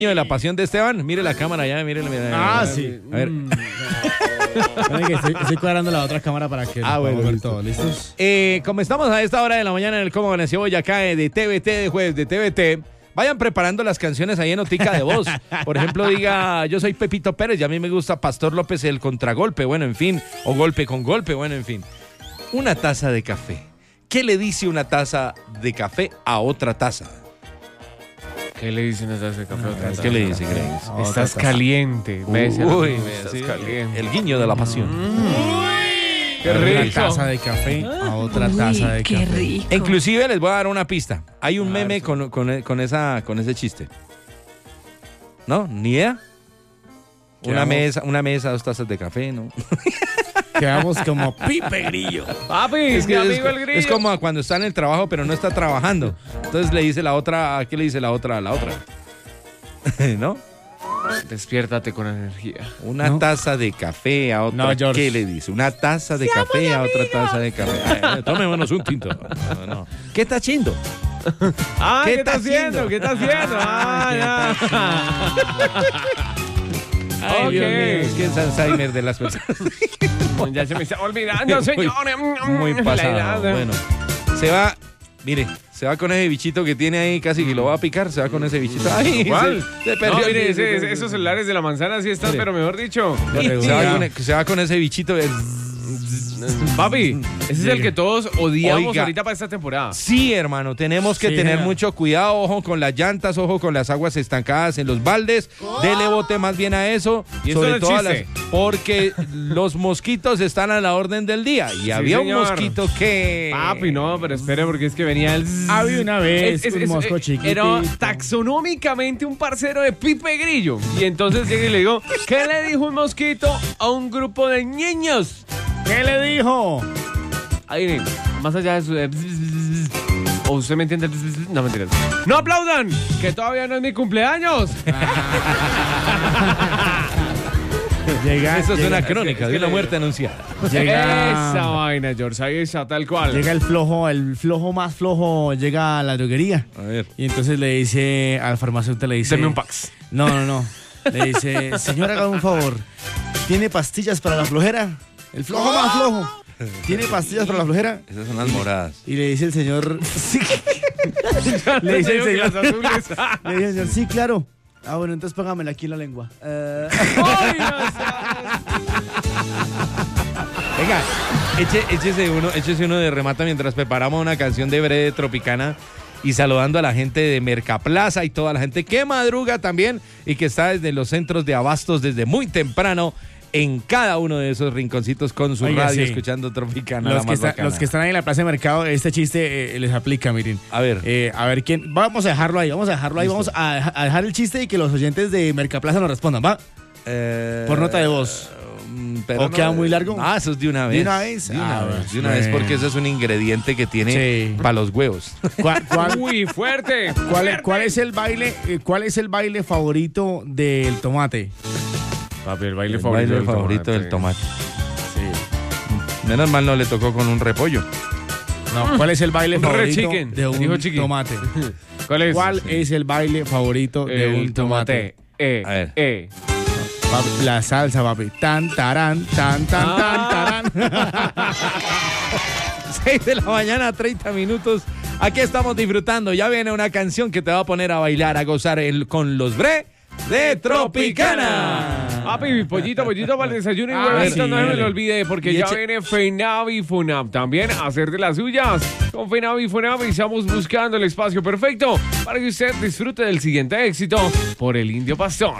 de la pasión de Esteban. Mire la cámara allá, mire. Sí. A ver. Estoy cuadrando la otra cámara para que bueno, ver listo. todo. ¿Listos? Como estamos a esta hora de la mañana en el Cómo Amaneció Boyacá de TVT de jueves de TVT, vayan preparando las canciones ahí en notica de voz. Por ejemplo, diga, yo soy Pepito Pérez y a mí me gusta Pastor López el contragolpe, bueno, en fin, o golpe con golpe, bueno, en fin. Una taza de café. ¿Qué le dice una taza de café a otra taza? ¿Qué le dicen a esa de café a otra taza? ¿Qué le dice, Grace? Estás caliente. Uy, estás sí, caliente. el guiño de la pasión. Qué Una rico. taza de café a otra taza de qué café. rico. Inclusive les voy a dar una pista. Hay un meme con ese chiste. ¿No? ¿Ni idea? Una mesa, 2 tazas de café, ¿no? Quedamos como Pipe Grillo. Papi, Es que amigo el grillo. es como cuando está en el trabajo pero no está trabajando. Entonces le dice la otra, ¿qué le dice la otra a la otra? ¿No? Despiértate con energía. Una taza de café a otra. No, George. ¿Qué le dice? Una taza de café a otra taza de café. Tomémonos un tinto. No. ¿Qué está haciendo? ¿Qué está está haciendo? ¿Qué está haciendo? Ay, Dios Ok. mío, es que es Alzheimer de las personas. Ya se me está olvidando, señores. Muy La pasado. edad. Bueno, se va con ese bichito que tiene ahí, casi que lo va a picar, se va con ese bichito. Ay, ¿Cuál? Se perdió. No, mire, esos celulares de la manzana sí están, Mire. pero mejor dicho. Se va con ese bichito. Papi, ese es el que todos odiamos Oiga. ahorita para esta temporada. Sí, hermano, tenemos que Sí, tener señor. mucho cuidado, ojo con las llantas, ojo con las aguas estancadas en los baldes, dele bote más bien a eso, Y esto sobre no es todo chiste. porque los mosquitos están a la orden del día y había un señor. mosquito que... Papi, no, pero espere porque es que venía el... Había una vez un mosco chiquito. Era taxonómicamente un parcero de Pipe Grillo. Y entonces llega y le digo, ¿qué le dijo un mosquito a un grupo de niños? ¿Qué le dijo? Ahí, más allá de su... ¿O usted me entiende? No, mentiras. ¡No aplaudan! ¡Que todavía no es mi cumpleaños! Eso es una crónica de una muerte anunciada. Esa vaina, George. Ahí está, tal cual. Llega el flojo más flojo, llega a la droguería. A ver. Y entonces le dice al farmacéutico, le dice... Deme un Pax. No. Le dice, señor, haga un favor. ¿Tiene pastillas para la flojera? El flojo más flojo. ¿Tiene pastillas para la flojera? Esas son las moradas. Y le dice el señor... le dice el señor... le dice el señor, sí, claro. Ah, bueno, entonces póngamela aquí en la lengua. Venga, échese uno de remata mientras preparamos una canción de Breve Tropicana y saludando a la gente de Mercaplaza y toda la gente que madruga también y que está desde los centros de abastos desde muy temprano en cada uno de esos rinconcitos con su Oiga, radio sí. escuchando Tropicana. Los que están ahí en la plaza de mercado, este chiste les aplica, miren. A ver. Quién. Vamos a dejarlo ahí. Listo. Vamos a dejar el chiste y que los oyentes de Mercaplaza nos respondan, ¿va? Por nota de voz. Pero ¿O queda muy largo? Ah, eso es de una vez. ¿De una vez? De una Ah, vez. De una vez, porque eso es un ingrediente que tiene Sí. para los huevos. ¡Uy, fuerte! ¿Cuál es el baile favorito del tomate? Papi, el baile El baile favorito del tomate. Menos mal no le tocó con un repollo. No, ¿cuál es el baile Un favorito chicken. de Dijo un chicken. tomate? ¿Cuál es? ¿Cuál es el baile favorito de un El tomate? tomate. A ver. Papi, la salsa, papi. Tan, tarán, tan, tarán. 6 de la mañana, 30 minutos. Aquí estamos disfrutando. Ya viene una canción que te va a poner a bailar, a gozar con los bre de Tropicana. Papi, pollito para el desayuno y Ah, huevito, sí, no se me dale. lo olvide porque Y ya eche- viene Fenavi Funab también a hacer de las suyas. Con Fenavi Funab estamos buscando el espacio perfecto para que usted disfrute del siguiente éxito por el Indio Pastor.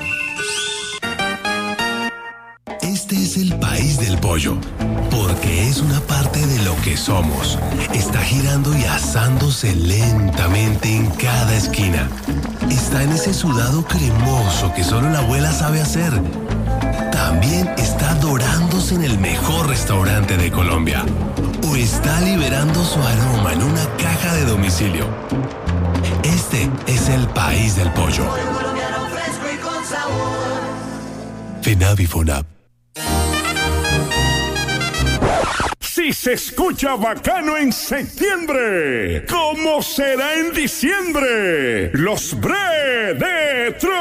Este es el país del pollo, porque es una parte de lo que somos. Está girando y asándose lentamente en cada esquina. Está en ese sudado cremoso que solo la abuela sabe hacer. También está dorándose en el mejor restaurante de Colombia. O está liberando su aroma en una caja de domicilio. Este es el país del pollo. Fenavi Funab. Si se escucha bacano en septiembre, ¿cómo será en diciembre? Los Bre de